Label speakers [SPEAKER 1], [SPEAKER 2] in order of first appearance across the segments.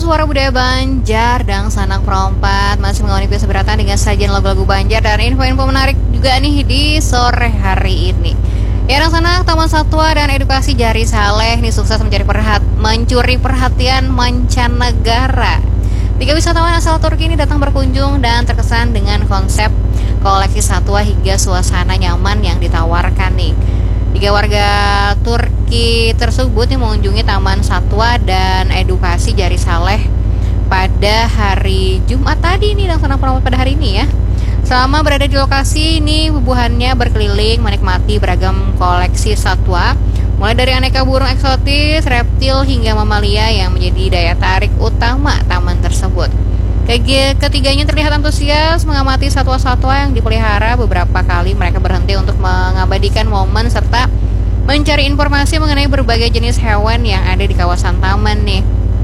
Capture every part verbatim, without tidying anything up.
[SPEAKER 1] Suara Budaya Banjar dan Sanak Perompat masih mengawali keseberatan dengan sajian lagu-lagu Banjar dan info-info menarik juga nih di sore hari ini. Ya, Dang Sanak, Taman Satwa dan Edukasi Jari Saleh ini sukses mencari perhat mencuri perhatian mancanegara. Tiga wisatawan asal Turki ini datang berkunjung dan terkesan dengan konsep koleksi satwa hingga suasana nyaman yang ditawarkan nih. Tiga warga Turki tersebut yang mengunjungi Taman Satwa dan Edukasi Jari Saleh pada hari Jumat tadi nih, dan senang promo pada hari ini ya. Selama berada di lokasi ini, bubuhannya berkeliling menikmati beragam koleksi satwa, mulai dari aneka burung eksotis, reptil hingga mamalia yang menjadi daya tarik utama taman tersebut. Ketiganya terlihat antusias mengamati satwa-satwa yang dipelihara. Beberapa kali mereka berhenti untuk mengabadikan momen serta mencari informasi mengenai berbagai jenis hewan yang ada di kawasan taman nih.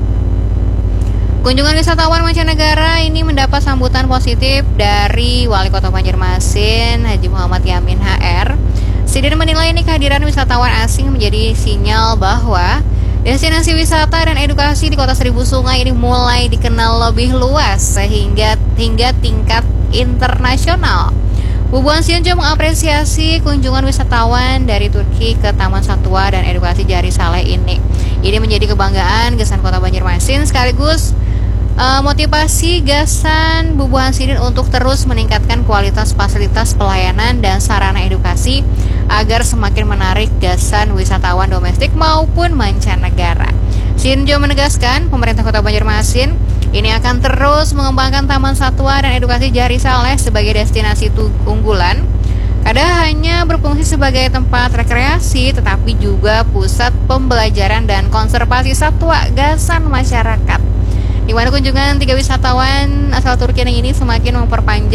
[SPEAKER 1] Kunjungan wisatawan mancanegara ini mendapat sambutan positif dari Wali Kota Banjarmasin, Haji Muhammad Yamin H R. Sidin menilai ini kehadiran wisatawan asing menjadi sinyal bahwa destinasi wisata dan edukasi di Kota Seribu Sungai ini mulai dikenal lebih luas sehingga hingga tingkat internasional. Bubuhan Sionjo mengapresiasi kunjungan wisatawan dari Turki ke Taman Satwa dan Edukasi Jari Saleh ini. Ini menjadi kebanggaan Gesan Kota Banjarmasin sekaligus uh, motivasi Gasan Bubuhan Sidin untuk terus meningkatkan kualitas fasilitas pelayanan dan sarana edukasi agar semakin menarik gasan wisatawan domestik maupun mancanegara. Sinjo menegaskan pemerintah Kota Banjarmasin ini akan terus mengembangkan Taman Satwa dan Edukasi Jari Saleh sebagai destinasi unggulan. Kada hanya berfungsi sebagai tempat rekreasi, tetapi juga pusat pembelajaran dan konservasi satwa gasan masyarakat. Di mana kunjungan tiga wisatawan asal Turki ini semakin memperpanjang